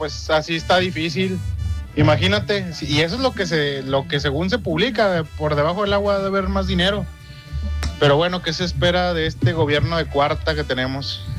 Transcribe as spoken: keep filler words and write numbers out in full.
pues así está difícil. Imagínate, y eso es lo que se, lo que según se publica, por debajo del agua debe haber más dinero. Pero bueno, ¿qué se espera de este gobierno de cuarta que tenemos?